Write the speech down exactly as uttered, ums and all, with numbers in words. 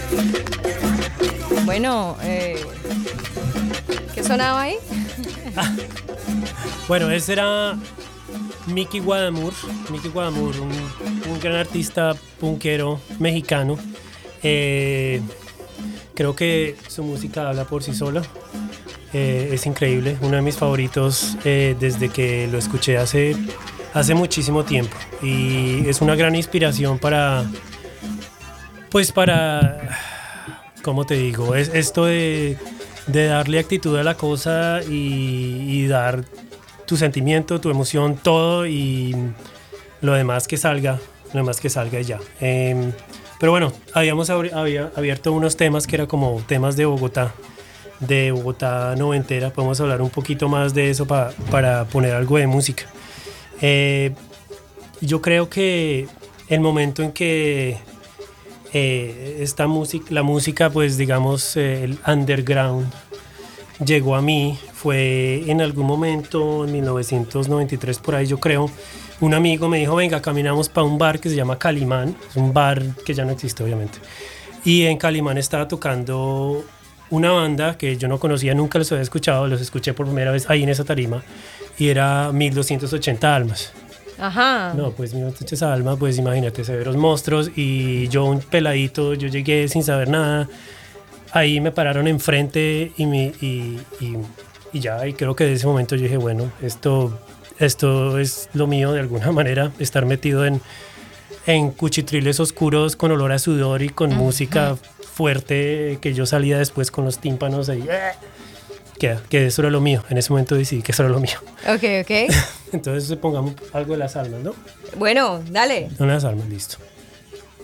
Bueno, eh, ¿qué sonaba ahí? Ah, bueno, ese era Mickey Guadamur. Mickey Guadamur, un, un gran artista punkero mexicano. Eh, creo que su música habla por sí sola. Eh, es increíble, uno de mis favoritos eh, desde que lo escuché hace, hace muchísimo tiempo. Y es una gran inspiración para, pues para, ¿cómo te digo? Es esto de, de darle actitud a la cosa y, y dar tu sentimiento, tu emoción, todo y lo demás que salga, lo demás que salga y ya. Eh, pero bueno, habíamos abri- había abierto unos temas que eran como temas de Bogotá, de Bogotá noventera. Podemos hablar un poquito más de eso pa, para poner algo de música. Eh, yo creo que el momento en que eh, esta música, la música, pues digamos, eh, el underground llegó a mí fue en algún momento en mil novecientos noventa y tres por ahí, yo creo. Un amigo me dijo, venga, caminamos para un bar que se llama Calimán. Es un bar que ya no existe, obviamente. Y en Calimán estaba tocando una banda que yo no conocía, nunca los había escuchado. Los escuché por primera vez ahí en esa tarima. Y era mil doscientos ochenta Almas. Ajá. No, pues mil doscientos ochenta Almas, pues imagínate, severos monstruos. Y yo un peladito, yo llegué sin saber nada. Ahí me pararon enfrente y, me, y, y, y ya, y creo que desde ese momento yo dije, bueno, esto, esto es lo mío de alguna manera, estar metido en, en cuchitriles oscuros con olor a sudor y con uh-huh. música fuerte, que yo salía después con los tímpanos ahí, que, que eso era lo mío. En ese momento decidí que eso era lo mío. Ok, ok. Entonces pongamos algo de Las Almas, ¿no? Bueno, dale. No, Las Almas, listo.